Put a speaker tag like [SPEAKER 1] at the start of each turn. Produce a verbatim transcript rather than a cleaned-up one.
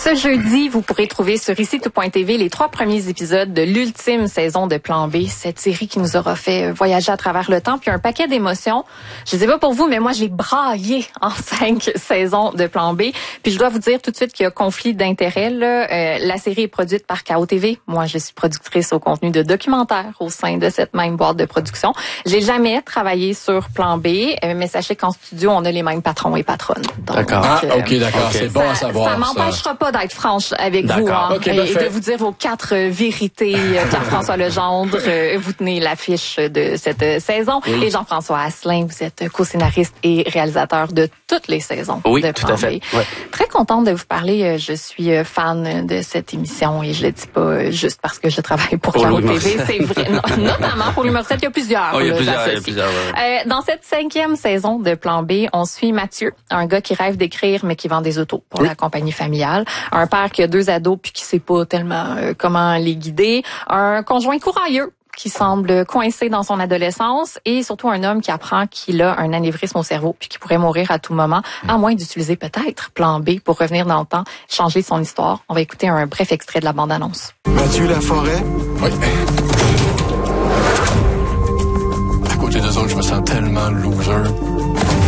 [SPEAKER 1] Ce jeudi, vous pourrez trouver sur ici tout point t v les trois premiers épisodes de l'ultime saison de Plan B, cette série qui nous aura fait voyager à travers le temps, puis un paquet d'émotions. Je sais pas pour vous, mais moi, j'ai braillé en cinq saisons de Plan B. Puis je dois vous dire tout de suite qu'il y a conflit d'intérêts. Là. Euh, la série est produite par K O T V. Moi, je suis productrice au contenu de documentaires au sein de cette même boîte de production. J'ai jamais travaillé sur Plan B, euh, mais sachez qu'en studio, on a les mêmes patrons et patronnes. Donc,
[SPEAKER 2] d'accord. Ah,
[SPEAKER 1] euh,
[SPEAKER 2] OK, d'accord. Okay. C'est bon
[SPEAKER 1] ça,
[SPEAKER 2] à savoir.
[SPEAKER 1] Ça m'empêchera pas d'être franche avec vous hein,
[SPEAKER 2] okay,
[SPEAKER 1] et, et de vous dire vos quatre euh, vérités. Pierre-François Legendre, euh, vous tenez l'affiche de cette euh, saison. Oui. Et Jean-François Asselin, vous êtes co-scénariste et réalisateur de toutes les saisons
[SPEAKER 2] oui,
[SPEAKER 1] de
[SPEAKER 2] tout à fait. Ouais.
[SPEAKER 1] Très contente de vous parler. Je suis fan de cette émission et je le dis pas juste parce que je travaille pour K O T V. C'est vrai. Notamment pour Louis Morissette, il y a plusieurs.
[SPEAKER 2] Oh, il y a plusieurs, il y a plusieurs ouais.
[SPEAKER 1] euh, dans cette cinquième saison de Plan B, on suit Mathieu, un gars qui rêve d'écrire mais qui vend des autos pour oui. la compagnie familiale. Un père qui a deux ados puis qui sait pas tellement euh, comment les guider. Un conjoint courailleux qui semble coincé dans son adolescence et surtout un homme qui apprend qu'il a un anévrisme au cerveau puis qui pourrait mourir à tout moment, à moins d'utiliser peut-être Plan B pour revenir dans le temps, changer son histoire. On va écouter un bref extrait de la bande-annonce.
[SPEAKER 3] Mathieu Laforêt?
[SPEAKER 2] Oui. À côté d'eux autres, je me sens tellement loser.